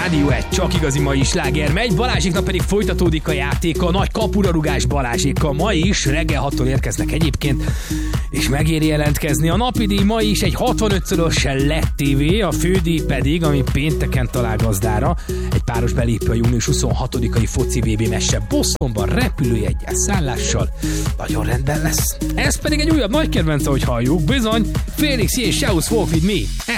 Rádió 1, csak igazi mai sláger megy, Balázséknak pedig folytatódik a játék, a nagy kapurarugás Balázsékkal. Ma is reggel 6-tól érkeznek egyébként, és megéri jelentkezni. A napi díj ma is egy 65-szörös LED TV, a fődíj pedig, ami pénteken talál gazdára, egy páros belépő a június 26-ai foci VB meccsre Bostonban repülőjeggyel, szállással. Nagyon rendben lesz. Ez pedig egy újabb nagy kedvenc, ahogy halljuk, bizony, Felix J. Shows Walk With Me.